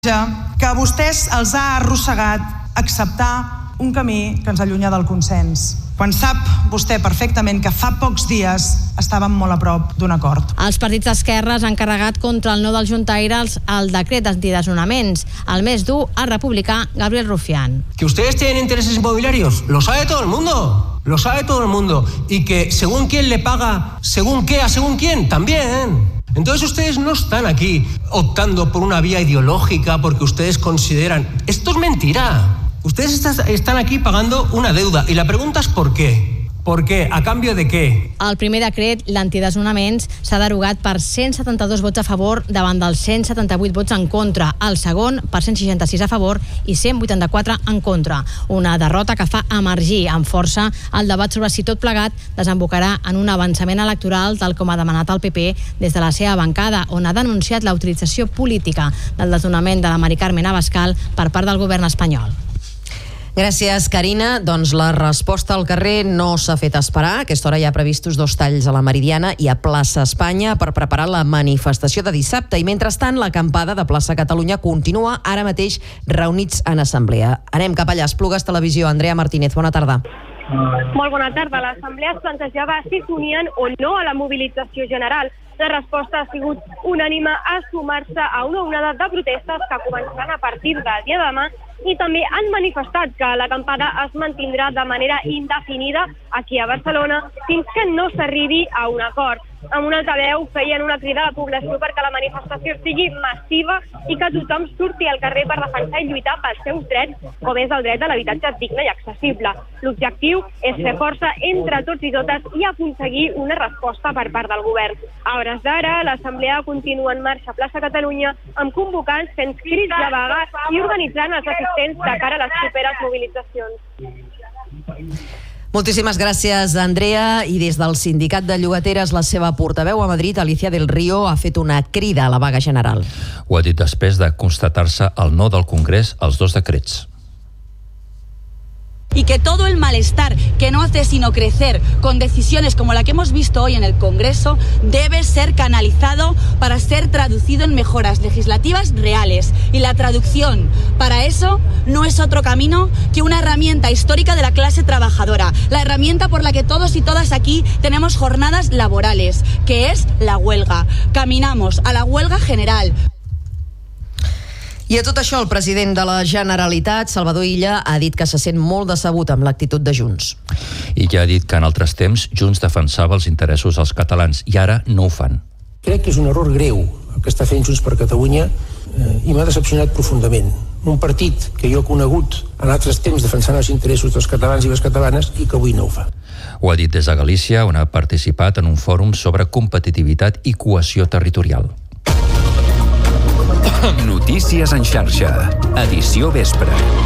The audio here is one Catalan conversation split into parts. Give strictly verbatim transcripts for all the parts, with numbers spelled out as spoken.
que a vostès els ha arrossegat acceptar un camí que ens allunya del consens, quan sap vostè perfectament que fa pocs dies estàvem molt a prop d'un acord. Els partits d'esquerres han carregat contra el no dels juntaires el decret d'antidesnonaments. El més dur, el republicà Gabriel Rufián. Que ustedes tienen intereses inmobiliarios, lo sabe todo el mundo, lo sabe todo el mundo, y que según quién le paga, según qué, a según quién, también. Entonces ustedes no están aquí optando por una vía ideológica porque ustedes consideran... Esto es mentira. Ustedes están aquí pagando una deuda y la pregunta es ¿por qué? ¿Por qué? ¿A cambio de què? El primer decret, l'antidesnonaments, s'ha derogat per cent setanta-dos vots a favor davant dels cent setanta-vuit vots en contra. El segon, per cent seixanta-sis a favor i cent vuitanta-quatre en contra. Una derrota que fa emergir amb força el debat sobre si tot plegat desembocarà en un avançament electoral tal com ha demanat el P P des de la seva bancada, on ha denunciat la utilització política del desnonament de la Mari Carmen Abascal per part del govern espanyol. Gràcies, Carina. Doncs la resposta al carrer no s'ha fet esperar. A aquesta hora hi ha previstos dos talls a la Meridiana i a Plaça Espanya per preparar la manifestació de dissabte. I mentrestant, l'acampada de Plaça Catalunya continua ara mateix reunits en assemblea. Anem cap allà, Esplugues Televisió. Andrea Martínez, bona tarda. Molt bona tarda. L'assemblea es plantejava si s'unien o no a la mobilització general. La resposta ha sigut unànime a sumar-se a una onada de protestes que començaran a partir del dia de demà i també han manifestat que l'acampada es mantindrà de manera indefinida aquí a Barcelona fins que no s'arribi a un acord. Amb un altaveu feien una crida a la població perquè la manifestació sigui massiva i que tothom surti al carrer per defensar i lluitar pels seus drets, com és el dret a l'habitatge digne i accessible. L'objectiu és fer força entre tots i totes i aconseguir una resposta per part del govern. A hores d'ara, l'assemblea continua en marxa a Plaça Catalunya amb convocants fent crits de vaga i organitzant els assistents de cara a les properes mobilitzacions. Moltíssimes gràcies, Andrea. I des del Sindicat de Llogateres, la seva portaveu a Madrid, Alicia del Río, ha fet una crida a la vaga general. Ho ha dit després de constatar-se el no del Congrés als dos decrets. Y que todo el malestar que no hace sino crecer con decisiones como la que hemos visto hoy en el Congreso debe ser canalizado para ser traducido en mejoras legislativas reales. Y la traducción para eso no es otro camino que una herramienta histórica de la clase trabajadora, la herramienta por la que todos y todas aquí tenemos jornadas laborales, que es la huelga. Caminamos a la huelga general. I a tot això, el president de la Generalitat, Salvador Illa, ha dit que se sent molt decebut amb l'actitud de Junts. I ja ha dit que en altres temps Junts defensava els interessos dels catalans i ara no ho fan. Crec que és un error greu el que està fent Junts per Catalunya eh, i m'ha decepcionat profundament. Un partit que jo he conegut en altres temps defensant els interessos dels catalans i les catalanes i que avui no ho fa. Ho ha dit des de Galícia, on ha participat en un fòrum sobre competitivitat i cohesió territorial. Notícies en xarxa, edició vespre.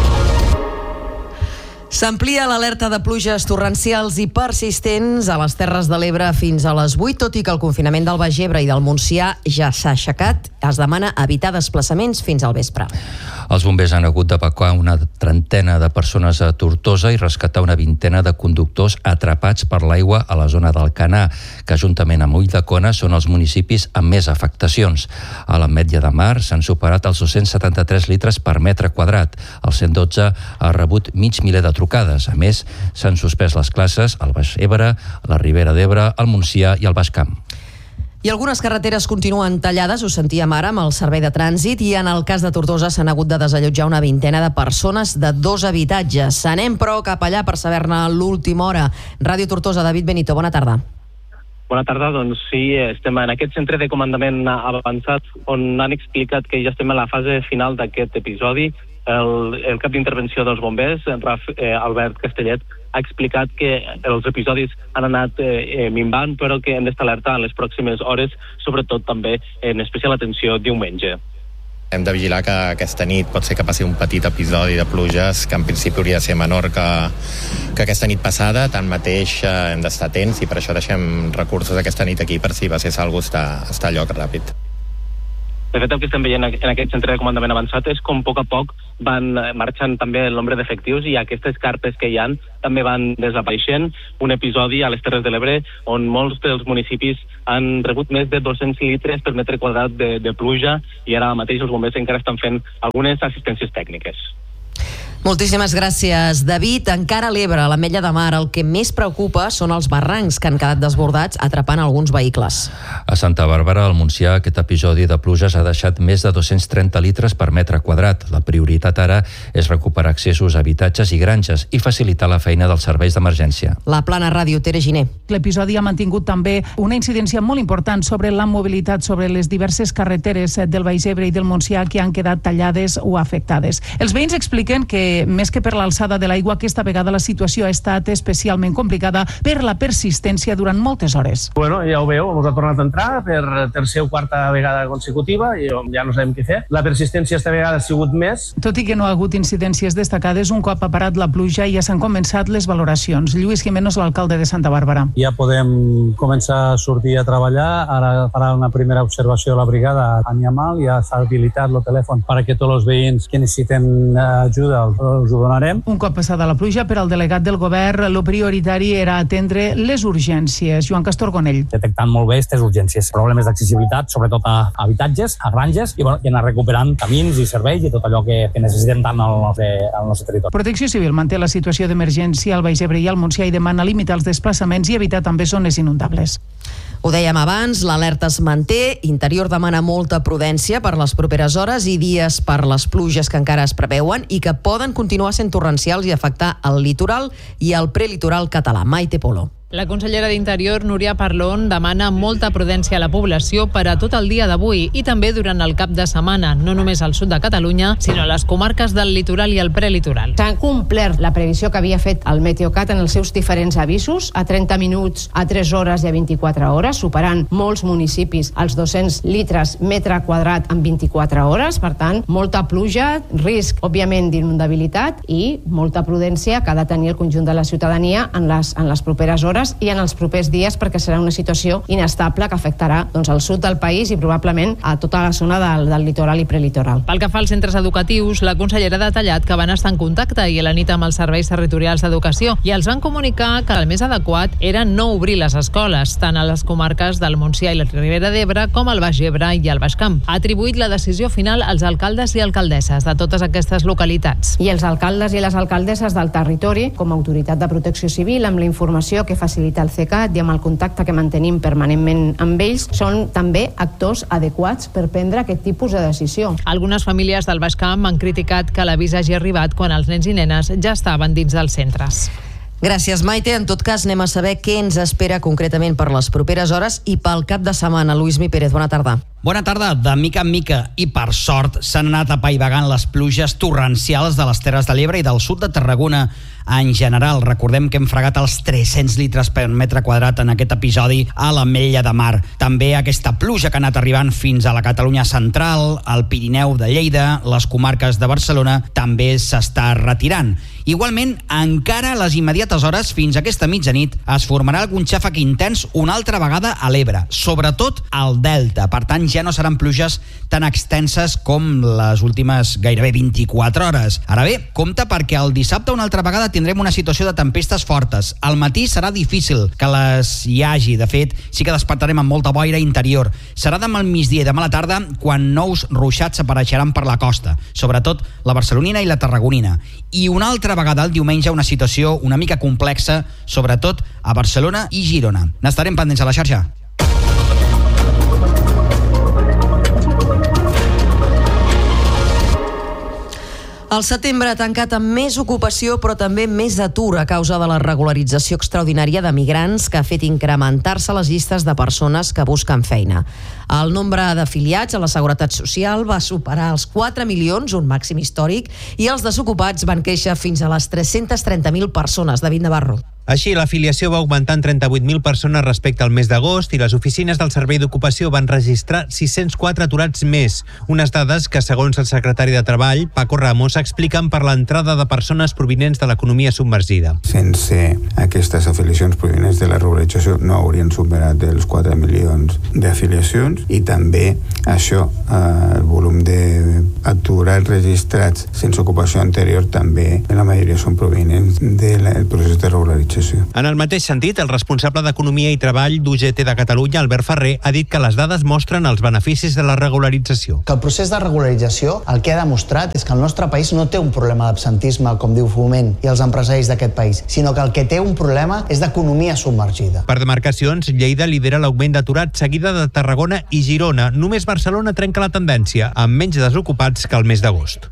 S'amplia l'alerta de pluges torrencials i persistents a les Terres de l'Ebre fins a les vuit, tot i que el confinament del Baix Ebre i del Montsià ja s'ha aixecat. Es demana evitar desplaçaments fins al vespre. Els bombers han hagut d'evacuar una trentena de persones a Tortosa i rescatar una vintena de conductors atrapats per l'aigua a la zona d'Alcanar, que juntament amb Ulldecona són els municipis amb més afectacions. A l'Ametlla de Mar s'han superat els dos-cents setanta-tres litres per metre quadrat. El cent dotze ha rebut mig miler de trucades. A més, s'han suspès les classes al Baix Ebre, a la Ribera d'Ebre, al Montsià i al Baix Camp. I algunes carreteres continuen tallades, ho sentíem ara amb el servei de trànsit, i en el cas de Tortosa s'han hagut de desallotjar una vintena de persones de dos habitatges. Anem, però, cap allà per saber-ne l'última hora. Ràdio Tortosa, David Benito, bona tarda. Bona tarda, doncs sí, estem en aquest centre de comandament avançat on han explicat que ja estem a la fase final d'aquest episodi. El, el cap d'intervenció dels bombers, Raf, eh, Albert Castellet, ha explicat que els episodis han anat eh, minvant, però que hem d'estar alerta en les pròximes hores, sobretot també en especial atenció diumenge. Hem de vigilar que aquesta nit pot ser que passi un petit episodi de pluges que en principi hauria de ser menor que, que aquesta nit passada. Tanmateix eh, hem d'estar atents i per això deixem recursos aquesta nit aquí per si passés alguna cosa estar, estar a lloc ràpid. De fet, el que estem veient en aquest centre de comandament avançat és com a poc a poc van marxant també el nombre d'efectius i aquestes carpes que hi ha també van desapareixent. Un episodi a les Terres de l'Ebre on molts dels municipis han rebut més de dos-cents litres per metre quadrat de, de pluja i ara mateix els bombers encara estan fent algunes assistències tècniques. Moltíssimes gràcies, David. Encara a l'Ebre, a l'Ametlla de Mar, el que més preocupa són els barrancs que han quedat desbordats atrapant alguns vehicles. A Santa Bàrbara, al Montsià, aquest episodi de pluges ha deixat més de dos-cents trenta litres per metre quadrat. La prioritat ara és recuperar accessos a habitatges i granges i facilitar la feina dels serveis d'emergència. La Plana Ràdio, Tere Giner. L'episodi ha mantingut també una incidència molt important sobre la mobilitat sobre les diverses carreteres del Baix Ebre i del Montsià que han quedat tallades o afectades. Els veïns expliquen que més que per l'alçada de l'aigua, aquesta vegada la situació ha estat especialment complicada per la persistència durant moltes hores. Bueno, ja ho veu, ens ha tornat a entrar per tercera o quarta vegada consecutiva i ja no sabem què fer. La persistència esta vegada ha sigut més. Tot i que no ha hagut incidències destacades, un cop ha parat la pluja ja s'han començat les valoracions. Lluís Jiménez, l'alcalde de Santa Bàrbara. Ja podem començar a sortir a treballar. Ara farà una primera observació a la brigada a Niamal. Ja s'ha habilitat el telèfon perquè tots els veïns que necessiten ajuda us ho donarem. Un cop passada la pluja, per al delegat del govern, el prioritari era atendre les urgències. Joan Castorgonell. Detectant molt bé aquestes urgències, problemes d'accessibilitat, sobretot a habitatges, a granges, i, bueno, i anar recuperant camins i serveis i tot allò que, que necessitem tant al nostre, al nostre territori. Protecció Civil manté la situació d'emergència al Baix Ebre i al Montsià i demana limitar els desplaçaments i evitar també zones inundables. Ho dèiem abans, l'alerta es manté. Interior demana molta prudència per les properes hores i dies per les pluges que encara es preveuen i que poden continuar sent torrencials i afectar el litoral i el prelitoral català. Maite Polo. La consellera d'Interior, Núria Parlon, demana molta prudència a la població per a tot el dia d'avui i també durant el cap de setmana, no només al sud de Catalunya, sinó a les comarques del litoral i el prelitoral. S'ha complert la previsió que havia fet el Meteocat en els seus diferents avisos, a trenta minuts, a tres hores i a vint-i-quatre hores, superant molts municipis els dos-cents litres metre quadrat en vint-i-quatre hores. Per tant, molta pluja, risc, òbviament, d'inundabilitat i molta prudència que ha de tenir el conjunt de la ciutadania en les, en les properes hores i en els propers dies, perquè serà una situació inestable que afectarà doncs, el sud del país i probablement a tota la zona del, del litoral i prelitoral. Pel que fa als centres educatius, la consellera ha detallat que van estar en contacte i a la nit amb els serveis territorials d'educació i els van comunicar que el més adequat era no obrir les escoles, tant a les comarques del Montsià i la Ribera d'Ebre com al Baix Ebre i al Baix Camp. Ha atribuït la decisió final als alcaldes i alcaldesses de totes aquestes localitats. I els alcaldes i les alcaldesses del territori, com a autoritat de protecció civil, amb la informació que facilita el CECAT i amb el contacte que mantenim permanentment amb ells, són també actors adequats per prendre aquest tipus de decisió. Algunes famílies del Baix Camp han criticat que l'avís hagi arribat quan els nens i nenes ja estaven dins dels centres. Gràcies, Maite. En tot cas, anem a saber què ens espera concretament per les properes hores i pel cap de setmana. Luis Mi Pérez, bona tarda. Bona tarda. De mica en mica i per sort s'han anat apaivagant les pluges torrencials de les Terres de l'Ebre i del sud de Tarragona en general. Recordem que hem fregat els tres-cents litres per metre quadrat en aquest episodi a l'Ametlla de Mar. També aquesta pluja que ha anat arribant fins a la Catalunya central, al Pirineu de Lleida, les comarques de Barcelona, també s'està retirant. Igualment, encara a les immediates hores, fins a aquesta mitjanit, es formarà algun xàfec intens una altra vegada a l'Ebre, sobretot al Delta. Per tant, ja no seran pluges tan extenses com les últimes gairebé vint-i-quatre hores. Ara bé, compte perquè el dissabte una altra vegada tindrem una situació de tempestes fortes. Al matí serà difícil que les hi hagi. De fet, sí que despertarem amb molta boira interior. Serà demà al migdia i demà a la tarda quan nous ruixats apareixeran per la costa, sobretot la barcelonina i la tarragonina. I una altra vegada el diumenge una situació una mica complexa, sobretot a Barcelona i Girona. N'estarem pendents a la xarxa. El setembre ha tancat amb més ocupació però també més atur a causa de la regularització extraordinària de migrants que ha fet incrementar-se les llistes de persones que busquen feina. El nombre d'afiliats a la Seguretat Social va superar els quatre milions, un màxim històric, i els desocupats van créixer fins a les tres-cents trenta mil persones. David Navarro. Així, l'afiliació va augmentar en trenta-vuit mil persones respecte al mes d'agost i les oficines del Servei d'Ocupació van registrar sis-cents quatre aturats més, unes dades que, segons el secretari de Treball, Paco Ramos, expliquen per l'entrada de persones provinents de l'economia submergida. Sense aquestes afiliacions provinents de la regularització no haurien superat els quatre milions d'afiliacions i també això, eh, el volum d'aturats registrats sense ocupació anterior també la majoria són provinents del procés de regularització. En el mateix sentit, el responsable d'Economia i Treball d'U G T de Catalunya, Albert Ferrer, ha dit que les dades mostren els beneficis de la regularització. Que el procés de regularització el que ha demostrat és que el nostre país no té un problema d'absentisme, com diu Foment i els empresaris d'aquest país, sinó que el que té un problema és d'economia submergida. Per demarcacions, Lleida lidera l'augment d'aturats, seguida de Tarragona i Girona. Només Barcelona trenca la tendència, amb menys desocupats que el mes d'agost.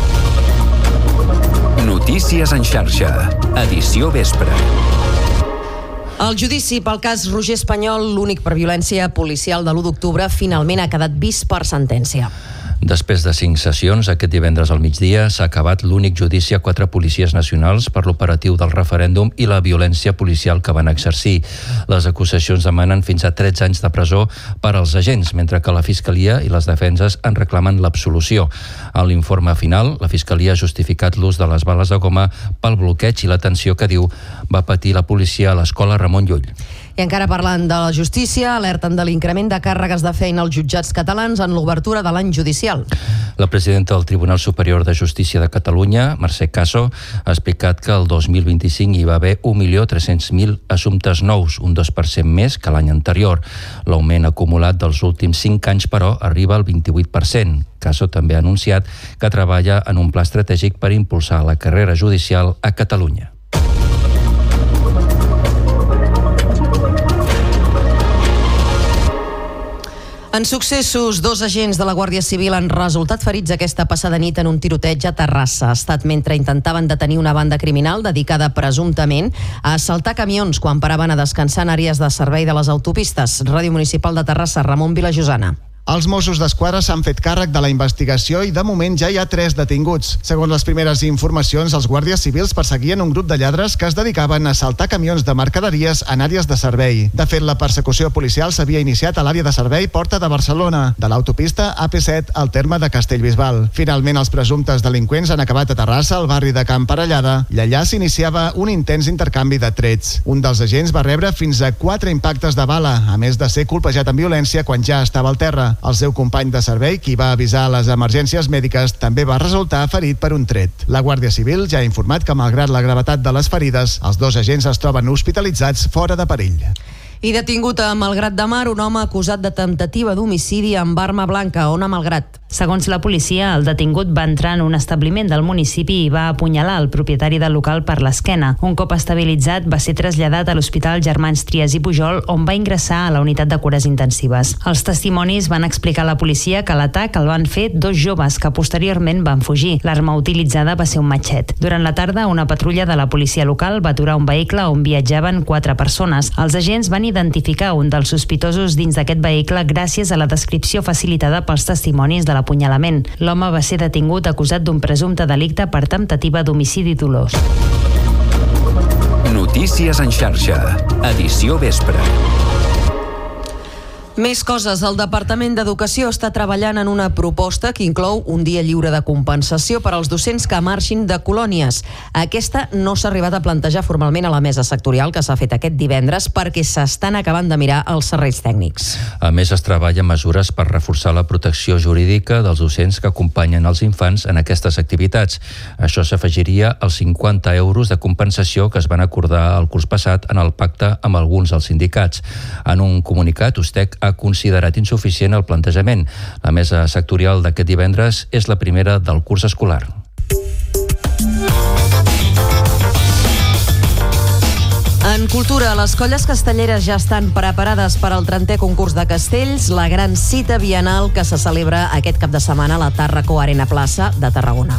Notícies en xarxa, edició vespre. El judici pel cas Roger Espanyol, l'únic per violència policial de l'u d'octubre, finalment ha quedat vist per sentència. Després de cinc sessions, aquest divendres al migdia s'ha acabat l'únic judici a quatre policies nacionals per l'operatiu del referèndum i la violència policial que van exercir. Les acusacions demanen fins a tretze anys de presó per als agents, mentre que la Fiscalia i les defenses en reclamen l'absolució. En l'informe final, la Fiscalia ha justificat l'ús de les bales de goma pel bloqueig i la tensió que diu va patir la policia a l'escola Ramon Llull. I encara parlant de la justícia, alerten de l'increment de càrregues de feina als jutjats catalans en l'obertura de l'any judicial. La presidenta del Tribunal Superior de Justícia de Catalunya, Mercè Caso, ha explicat que el dos mil vint-i-cinc hi va haver un milió tres-cents mil assumptes nous, un dos per cent més que l'any anterior. L'augment acumulat dels últims cinc anys, però, arriba al vint-i-vuit per cent. Caso també ha anunciat que treballa en un pla estratègic per impulsar la carrera judicial a Catalunya. En successos, dos agents de la Guàrdia Civil han resultat ferits aquesta passada nit en un tiroteig a Terrassa. Ha estat mentre intentaven detenir una banda criminal dedicada presumptament a assaltar camions quan paraven a descansar en àrees de servei de les autopistes. Ràdio Municipal de Terrassa, Ramon Vilajosana. Els Mossos d'Esquadra s'han fet càrrec de la investigació i de moment ja hi ha tres detinguts. Segons les primeres informacions, els guàrdies civils perseguien un grup de lladres que es dedicaven a assaltar camions de mercaderies en àrees de servei. De fet, la persecució policial s'havia iniciat a l'àrea de servei Porta de Barcelona, de l'autopista A P set al terme de Castellbisbal. Finalment, els presumptes delinqüents han acabat a Terrassa, al barri de Can Parellada, i allà s'iniciava un intens intercanvi de trets. Un dels agents va rebre fins a quatre impactes de bala, a més de ser colpejat amb violència quan ja estava al terra. El seu company de servei, qui va avisar a les emergències mèdiques, també va resultar ferit per un tret. La Guàrdia Civil ja ha informat que, malgrat la gravetat de les ferides, els dos agents es troben hospitalitzats fora de perill. I detingut a Malgrat de Mar un home acusat de temptativa d'homicidi amb arma blanca. On a Malgrat? Segons la policia, el detingut va entrar en un establiment del municipi i va apunyalar el propietari del local per l'esquena. Un cop estabilitzat, va ser traslladat a l'Hospital Germans Trias i Pujol, on va ingressar a la unitat de cures intensives. Els testimonis van explicar a la policia que l'atac el van fer dos joves que posteriorment van fugir. L'arma utilitzada va ser un matxet. Durant la tarda, una patrulla de la policia local va aturar un vehicle on viatjaven quatre persones. Els agents van identificar un dels sospitosos dins d'aquest vehicle gràcies a la descripció facilitada pels testimonis de l'apunyalament. L'home va ser detingut acusat d'un presumpte delicte per temptativa d'homicidi dolós. Notícies en xarxa, edició vespre. Més coses. El Departament d'Educació està treballant en una proposta que inclou un dia lliure de compensació per als docents que marxin de colònies. Aquesta no s'ha arribat a plantejar formalment a la mesa sectorial que s'ha fet aquest divendres perquè s'estan acabant de mirar els serveis tècnics. A més, es treballa mesures per reforçar la protecció jurídica dels docents que acompanyen els infants en aquestes activitats. Això s'afegiria als cinquanta euros de compensació que es van acordar el curs passat en el pacte amb alguns dels sindicats. En un comunicat, Ustec ha considerat insuficient el plantejament. La mesa sectorial d'aquest divendres és la primera del curs escolar. En cultura, les colles castelleres ja estan preparades per al trentè concurs de castells, la gran cita bienal que se celebra aquest cap de setmana a la Tàrraco Arena Plaça de Tarragona.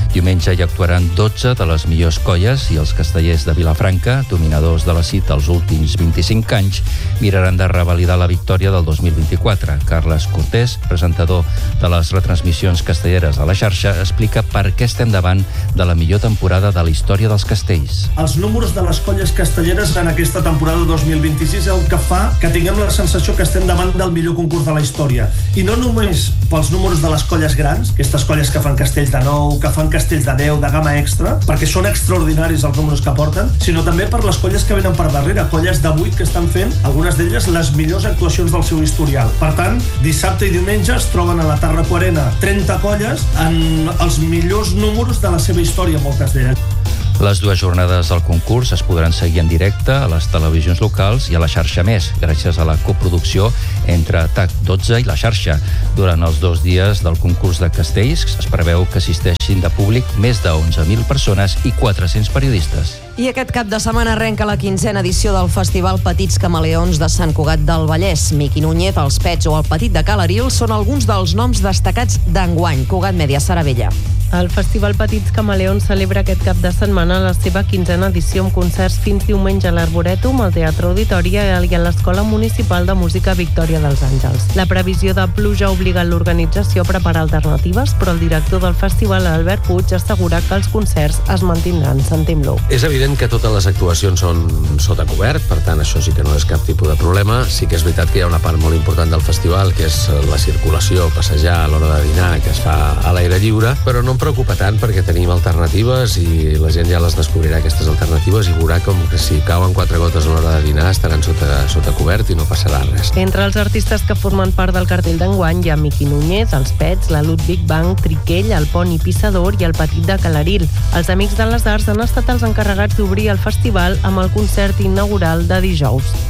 Diumenge hi actuaran dotze de les millors colles i els castellers de Vilafranca, dominadors de la cita els últims vint-i-cinc anys, miraran de revalidar la victòria del dos mil vint-i-quatre. Carles Cortés, presentador de les retransmissions castelleres a la xarxa, explica per què estem davant de la millor temporada de la història dels castells. Els números de les colles castelleres en aquesta temporada dos mil vint-i-sis és el que fa que tinguem la sensació que estem davant del millor concurs de la història. I no només pels números de les colles grans, aquestes colles que fan castells de nou, que fan castells de deu, de gamma extra, perquè són extraordinaris els números que porten, sinó també per les colles que venen per darrere, colles de vuit que estan fent, algunes d'elles, les millors actuacions del seu historial. Per tant, dissabte i diumenge es troben a la Tarraco-Arena trenta colles en els millors números de la seva història, moltes d'elles. Les dues jornades del concurs es podran seguir en directe a les televisions locals i a la xarxa Més, gràcies a la coproducció entre T A C dotze i la xarxa. Durant els dos dies del concurs de castells es preveu que assisteixin de públic més de onze mil persones i quatre-cents periodistes. I aquest cap de setmana arrenca la quinzena edició del Festival Petits Camaleons de Sant Cugat del Vallès. Miqui Núñez, els Pets o el Petit de Calaril són alguns dels noms destacats d'enguany. Cugat Mèdia, Sara Vella. El Festival Petits Camaleons celebra aquest cap de setmana la seva quinzena edició amb concerts fins diumenge a l'Arborètum, al Teatre Auditori i a l'Escola Municipal de Música Victòria dels Àngels. La previsió de pluja ha obligat l'organització a preparar alternatives, però el director del festival, Albert Puig, assegura que els concerts es mantindran. Sentim-lo. És evident que totes les actuacions són sota cobert, per tant això sí que no és cap tipus de problema. Sí que és veritat que hi ha una part molt important del festival, que és la circulació, passejar a l'hora de dinar, que es fa a l'aire lliure, però no em preocupa tant perquè tenim alternatives i la gent ja les descobrirà, aquestes alternatives, i veurà com que si cauen quatre gotes a l'hora de dinar estaran sota, sota cobert i no passarà res. Entre els artistes que formen part del cartell d'enguany hi ha Miqui Núñez, els Pets, la Ludwig Bang, Triquell, el Poni Pissador i el Petit de Calaril. Els Amics de les Arts han estat els encarregats d'obrir el festival amb el concert inaugural de dijous.